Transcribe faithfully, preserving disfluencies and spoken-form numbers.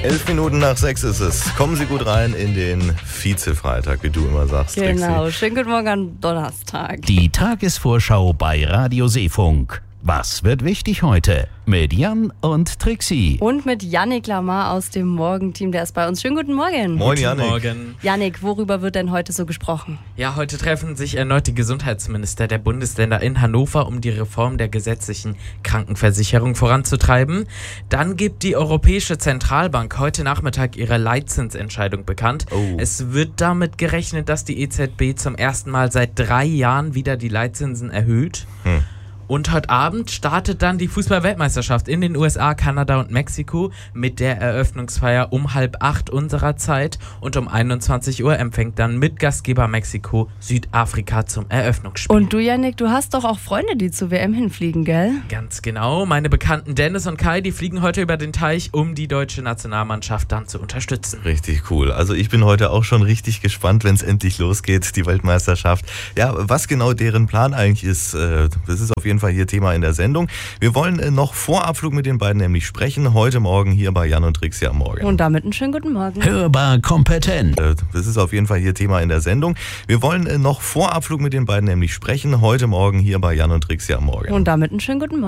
Elf Minuten nach sechs ist es. Kommen Sie gut rein in den Vize-Freitag, wie du immer sagst, Genau, Trixi. schönen guten Morgen am Donnerstag. Die Tagesvorschau bei Radio Seefunk. Was wird wichtig heute? Mit Jan und Trixi. Und mit Yannick Lamar aus dem Morgenteam, der ist bei uns. Schönen guten Morgen. Moin, Guten Yannick. Morgen. Yannick, worüber wird denn heute so gesprochen? Ja, heute treffen sich erneut die Gesundheitsminister der Bundesländer in Hannover, um die Reform der gesetzlichen Krankenversicherung voranzutreiben. Dann gibt die Europäische Zentralbank heute Nachmittag ihre Leitzinsentscheidung bekannt. Oh. Es wird damit gerechnet, dass die E Z B zum ersten Mal seit drei Jahren wieder die Leitzinsen erhöht. Hm. Und heute Abend startet dann die Fußball-Weltmeisterschaft in den U S A, Kanada und Mexiko mit der Eröffnungsfeier um halb acht unserer Zeit. Und um einundzwanzig Uhr empfängt dann mit Gastgeber Mexiko Südafrika zum Eröffnungsspiel. Und du, Yannick, du hast doch auch Freunde, die zur W M hinfliegen, gell? Ganz genau. Meine Bekannten Dennis und Kai, die fliegen heute über den Teich, um die deutsche Nationalmannschaft dann zu unterstützen. Richtig cool. Also ich bin heute auch schon richtig gespannt, wenn es endlich losgeht, die Weltmeisterschaft. Ja, was genau deren Plan eigentlich ist, äh, das ist auf jeden Fall hier Thema in der Sendung. Wir wollen äh, noch vor Abflug mit den beiden nämlich sprechen, heute Morgen hier bei Jan und Trixi am Morgen. Und damit einen schönen guten Morgen. Hörbar kompetent. Äh, das ist auf jeden Fall hier Thema in der Sendung. Wir wollen äh, noch vor Abflug mit den beiden nämlich sprechen, heute Morgen hier bei Jan und Trixi am Morgen. Und damit einen schönen guten Morgen.